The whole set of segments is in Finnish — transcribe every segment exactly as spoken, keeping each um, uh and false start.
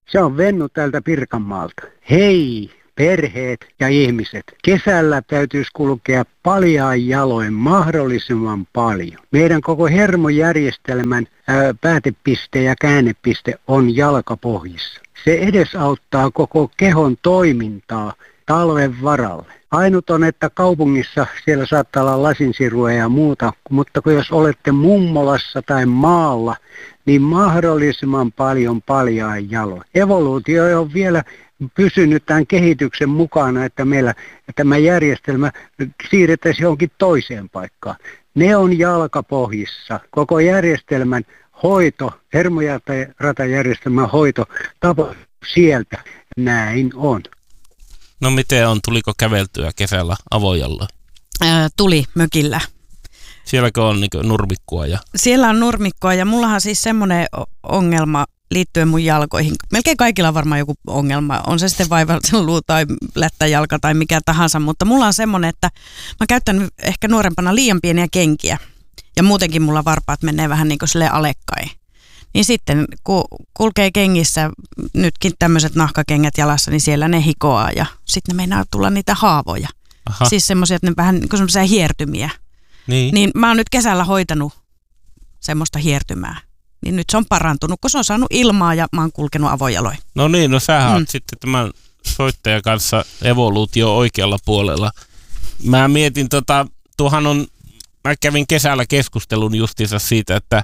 Se on Vennu täältä Pirkanmaalta. Hei, perheet ja ihmiset. Kesällä täytyisi kulkea paljain jaloin mahdollisimman paljon. Meidän koko hermojärjestelmän ää, päätepiste ja käännepiste on jalkapohjissa. Se edesauttaa koko kehon toimintaa talven varalle. Ainut on, että kaupungissa siellä saattaa olla lasinsirua ja muuta, mutta kun jos olette mummolassa tai maalla, niin mahdollisimman paljon paljain jaloin. Evoluutio on vielä pysynyt tämän kehityksen mukana, että meillä tämä järjestelmä siirrettäisiin johonkin toiseen paikkaan. Ne on jalkapohjissa. Koko järjestelmän hoito, hermoratajärjestelmän hoito tapahtuu sieltä. Näin on. No miten on? Tuliko käveltyä kesällä avojalla? Ää, tuli mökillä. Sielläkö on niin nurmikkoa? Ja... Siellä on nurmikkoa ja mullahan siis semmoinen ongelma liittyen mun jalkoihin. Melkein kaikilla on varmaan joku ongelma. On se sitten vaivaluu tai lättäjalka tai mikä tahansa, mutta mulla on semmoinen, että mä käytän ehkä nuorempana liian pieniä kenkiä. Ja muutenkin mulla varpaat menee vähän niin kuin silleen alekkain. Niin sitten kun kulkee kengissä, nytkin tämmöiset nahkakengät jalassa, niin siellä ne hikoaa ja sitten ne meinaa tulla niitä haavoja. Aha. Siis semmoisia, että ne vähän niin kuin semmoisia hiertymiä. Niin. Niin mä oon nyt kesällä hoitanut semmoista hiertymää. Niin nyt se on parantunut, kun se on saanut ilmaa ja mä oon kulkenut avojaloin. No niin, no sähän mm. oot sitten tämän soittajan kanssa evoluutio oikealla puolella. Mä mietin tota, tuohan on, mä kävin kesällä keskustelun justiinsa siitä, että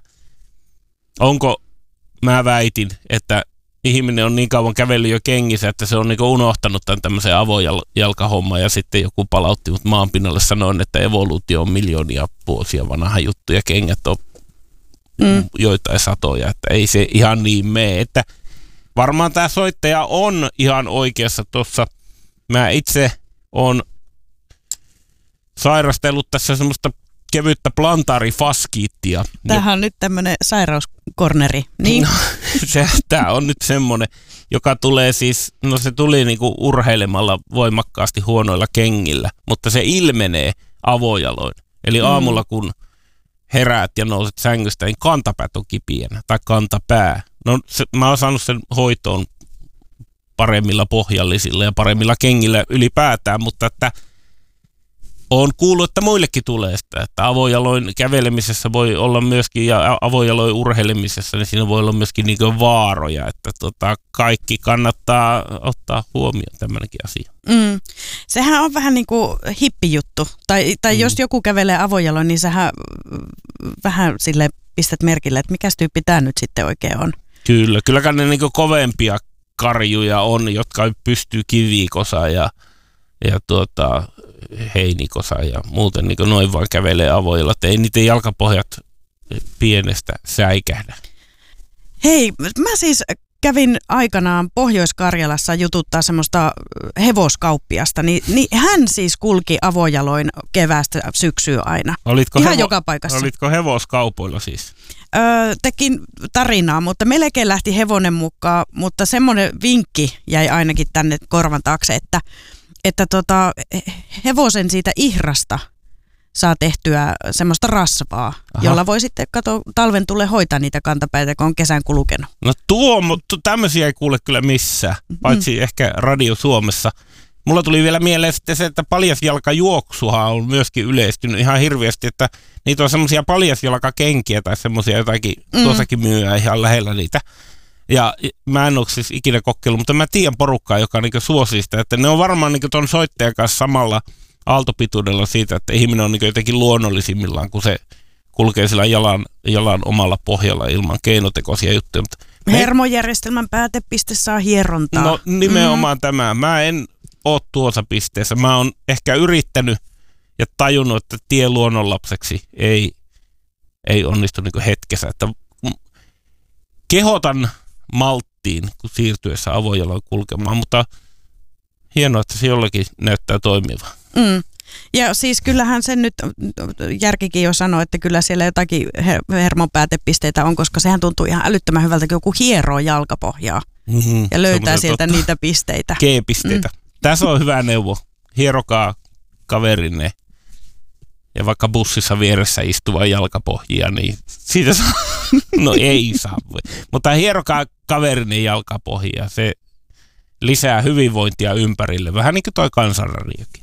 onko, mä väitin, että ihminen on niin kauan kävellyt jo kengissä, että se on niinku unohtanut tämän tämmöisen avojalkahomman ja sitten joku palautti mut maanpinnalle sanoen, että evoluutio on miljoonia vuosia vanha juttu ja kengät on mm. joitain satoja, että ei se ihan niin mene. Että varmaan tämä soittaja on ihan oikeassa tuossa. Mä itse on sairastellut tässä semmoista kevyttä plantaarifaskiittia. Tämähän on nyt tämmöinen sairauskorneri. Niin. No, tämä on nyt semmoinen, joka tulee siis, no se tuli niinku urheilemalla voimakkaasti huonoilla kengillä, mutta se ilmenee avojaloin. Eli aamulla kun heräät ja nouset sängystä, niin kantapäät on kipienä tai kantapää. No se, mä oon saanut sen hoitoon paremmilla pohjallisilla ja paremmilla kengillä ylipäätään, mutta että olen kuullut, että muillekin tulee sitä, että avojaloin kävelemisessä voi olla myöskin, ja avojaloin urheilemisessa, niin siinä voi olla myöskin niin kuin vaaroja, että tota, kaikki kannattaa ottaa huomioon tämmöinenkin asia. Mm. Sehän on vähän niin kuin hippijuttu, tai, tai mm. jos joku kävelee avojaloin, niin sähän vähän sille pistät merkille, että mikäs tyyppi tämä nyt sitten oikein on. Kyllä, kylläkään ne niin kuin kovempia karjuja on, jotka pystyy kiviikosa ja, ja tuota... heinikosa ja muuten niin noin vaan kävelee avojalla, että ei niiden jalkapohjat pienestä säikähdä. Hei, mä siis kävin aikanaan Pohjois-Karjalassa jututtaa semmoista hevoskauppiasta, niin, niin hän siis kulki avojaloin keväästä syksyyn aina. Olitko ihan hevo- joka paikassa. Olitko hevoskaupoilla siis? Öö, tekin tarinaa, mutta melkein lähti hevonen mukaan, mutta semmoinen vinkki jäi ainakin tänne korvan taakse, että että tota, hevosen siitä ihrasta saa tehtyä semmoista rasvaa, aha, jolla voi sitten kato, talven tulee hoitaa niitä kantapäitä, kun on kesän kulkenut. No tuo, mutta tämmöisiä ei kuule kyllä missään, paitsi mm. ehkä Radio Suomessa. Mulla tuli vielä mieleen sitten se, että paljasjalkajuoksuhan on myöskin yleistynyt ihan hirveästi, että niitä on semmoisia paljasjalkakenkiä tai semmoisia jotakin, mm. tuossakin myyää ihan lähellä niitä. Ja mä en ole siis ikinä kokeillut, mutta mä tiedän porukkaa, joka niinku suosii sitä, että ne on varmaan niinku ton soittajan kanssa samalla aaltopituudella siitä, että ihminen on niinku jotenkin luonnollisimmillaan, kun se kulkee sillä jalan, jalan omalla pohjalla ilman keinotekoisia juttuja. Mutta me... Hermojärjestelmän päätepiste saa hierontaa. No nimenomaan mm. tämä. Mä en ole tuossa pisteessä. Mä oon ehkä yrittänyt ja tajunnut, että tie luonnonlapseksi ei, ei onnistu niinku hetkessä. Että kehotan malttiin, kun siirtyessä avojaloin kulkemaan, mutta hienoa, että se jollakin näyttää toimivan. Mm. Ja siis kyllähän sen nyt järkikin jo sanoi, että kyllä siellä jotakin hermonpäätepisteitä on, koska sehän tuntuu ihan älyttömän hyvältä, kun joku hieroo jalkapohjaa mm-hmm. ja löytää sieltä totta. Niitä pisteitä. G-pisteitä. Mm. Tässä on hyvä neuvo. Hierokaa kaverinne ja vaikka bussissa vieressä istuva jalkapohjia, niin siitä saa No ei saa. Mutta hierokaa kaverinen jalkapohjaa. Se lisää hyvinvointia ympärille. Vähän niin kuin toi kansanradiokin.